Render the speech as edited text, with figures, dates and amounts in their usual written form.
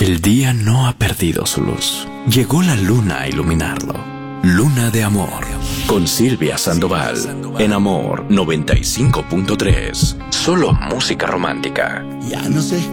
El día no ha perdido su luz. Llegó la luna a iluminarlo. Luna de Amor, con Silvia Sandoval, en Amor 95.3. Solo música romántica. Ya no sé